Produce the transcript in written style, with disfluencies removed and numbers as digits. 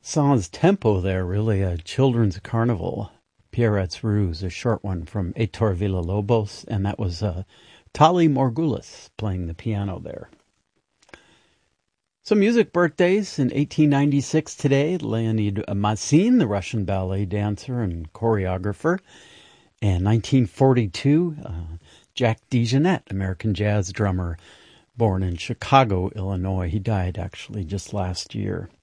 Sans tempo there, really, a children's carnival. Pierret's Ruse, a short one from Heitor Villa-Lobos, and that was Tali Morgulis playing the piano there. Some music birthdays in 1896 today. Leonid Massin, the Russian ballet dancer and choreographer. And 1942, Jack DeJohnette, American jazz drummer, born in Chicago, Illinois. He died actually just last year.